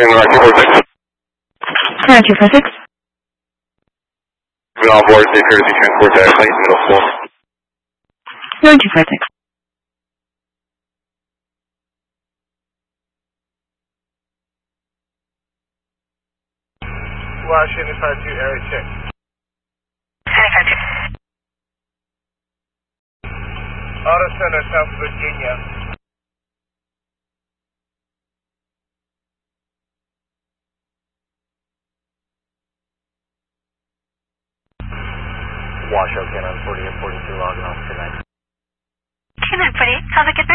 Current 246. On board, safe courtesy transport to Clayton Middle School. Current 246. Washington 52, area check. 252. Auto Center, South Virginia. Washoe, Canon 40 and 42, logging off tonight. Canon 48, have a good